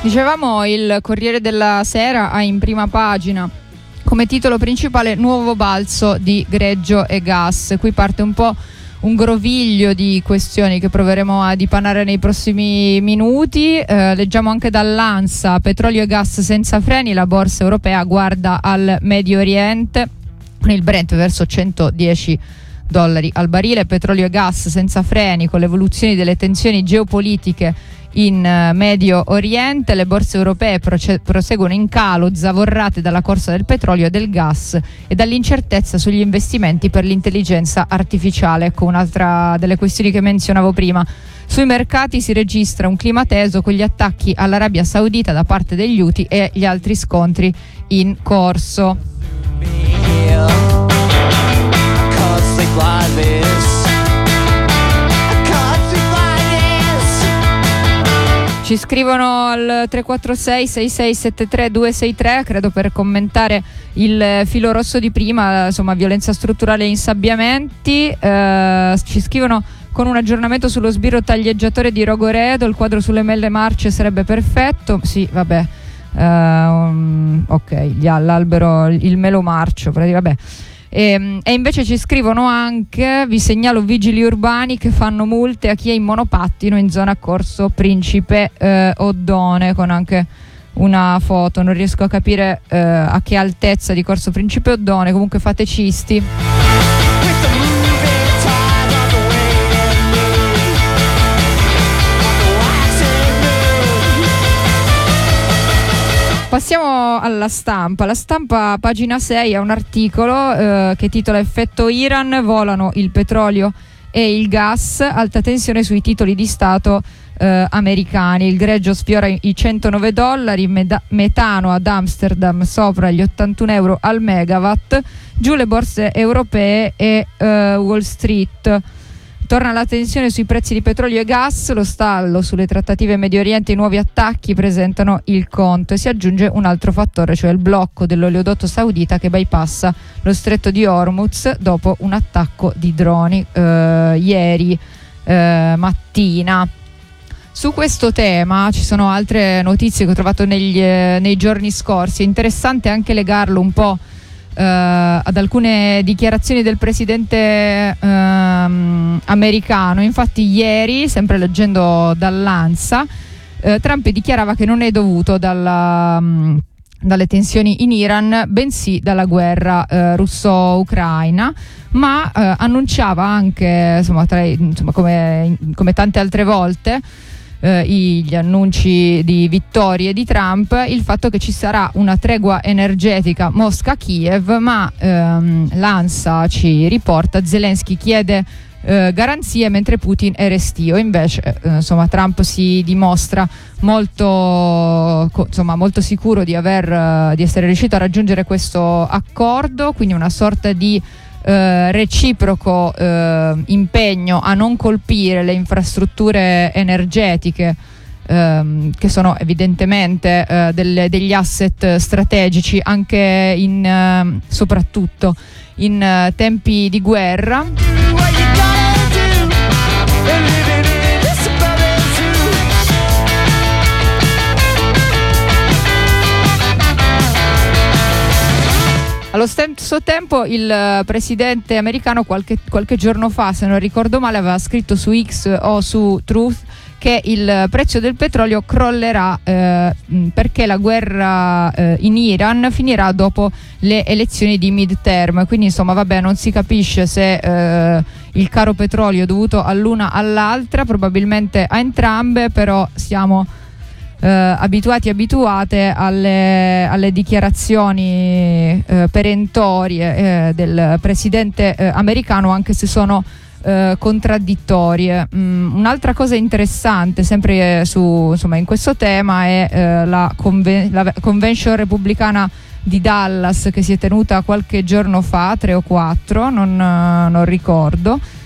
Dicevamo, il Corriere della Sera ha in prima pagina come titolo principale nuovo balzo di greggio e gas. Qui parte un po' un groviglio di questioni che proveremo a dipanare nei prossimi minuti. Leggiamo anche dall'ANSA: petrolio e gas senza freni, la borsa europea guarda al Medio Oriente, con il Brent verso $110 al barile. Petrolio e gas senza freni con le evoluzioni delle tensioni geopolitiche in Medio Oriente. Le borse europee proseguono in calo, zavorrate dalla corsa del petrolio e del gas e dall'incertezza sugli investimenti per l'intelligenza artificiale. Ecco un'altra delle questioni che menzionavo prima. Sui mercati si registra un clima teso con gli attacchi all'Arabia Saudita da parte degli Houthi e gli altri scontri in corso. Ci scrivono al 346 6673 263, credo per commentare il filo rosso di prima, insomma violenza strutturale e insabbiamenti. Ci scrivono con un aggiornamento sullo sbirro taglieggiatore di Rogoredo: il quadro sulle mele marce sarebbe perfetto. Sì, vabbè, ok, l'albero, il melo marcio, vabbè. E invece ci scrivono anche: vi segnalo vigili urbani che fanno multe a chi è in monopattino in zona Corso Principe Oddone, con anche una foto. Non riesco a capire a che altezza di Corso Principe Oddone, comunque fate cisti. Passiamo alla Stampa. La Stampa, pagina 6, ha un articolo che titola Effetto Iran, volano il petrolio e il gas, alta tensione sui titoli di Stato americani. Il greggio sfiora i $109, metano ad Amsterdam sopra gli €81 al megawatt, giù le borse europee e Wall Street. Torna la tensione sui prezzi di petrolio e gas, lo stallo sulle trattative in Medio Oriente, i nuovi attacchi presentano il conto, e si aggiunge un altro fattore, cioè il blocco dell'oleodotto saudita che bypassa lo stretto di Hormuz dopo un attacco di droni ieri mattina. Su questo tema ci sono altre notizie che ho trovato nei giorni scorsi. È interessante anche legarlo un po' ad alcune dichiarazioni del presidente americano. Infatti ieri, sempre leggendo dall'ANSA, Trump dichiarava che non è dovuto dalle tensioni in Iran, bensì dalla guerra russo-ucraina, ma annunciava anche, come tante altre volte, gli annunci di vittorie di Trump, il fatto che ci sarà una tregua energetica Mosca-Kiev, ma l'ANSA ci riporta: Zelensky chiede garanzie mentre Putin è restio. Invece Trump si dimostra molto sicuro di essere riuscito a raggiungere questo accordo, quindi una sorta di reciproco impegno a non colpire le infrastrutture energetiche che sono evidentemente degli asset strategici anche soprattutto in tempi di guerra. Allo stesso tempo il presidente americano qualche giorno fa, se non ricordo male, aveva scritto su X o su Truth che il prezzo del petrolio crollerà perché la guerra in Iran finirà dopo le elezioni di midterm. Quindi non si capisce se il caro petrolio è dovuto all'una o all'altra, probabilmente a entrambe, però siamo abituate alle dichiarazioni perentorie del presidente americano, anche se sono contraddittorie. Un'altra cosa interessante sempre in questo tema è la convention repubblicana di Dallas, che si è tenuta qualche giorno fa, 3 o 4, non ricordo,